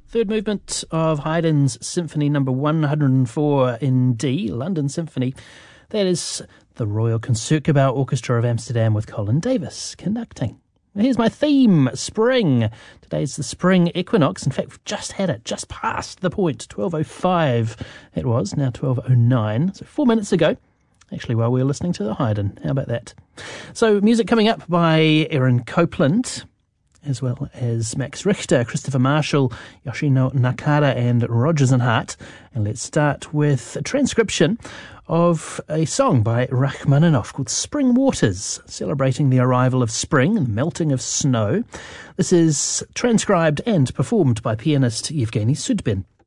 Third movement of Haydn's Symphony number 104 in D, London Symphony. That is the Royal Concertgebouw Orchestra of Amsterdam with Colin Davis conducting. Here's my theme, spring. Today's the spring equinox. In fact, we've just had it, just past the point, 12:05 it was, now 12:09, so 4 minutes ago, actually, while we were listening to the Haydn. How about that? So, music coming up by Aaron Copland, as well as Max Richter, Christopher Marshall, Yoshino Nakada and Rodgers and Hart. And let's start with a transcription of a song by Rachmaninoff called Spring Waters, celebrating the arrival of spring and the melting of snow. This is transcribed and performed by pianist Yevgeny Sudbin.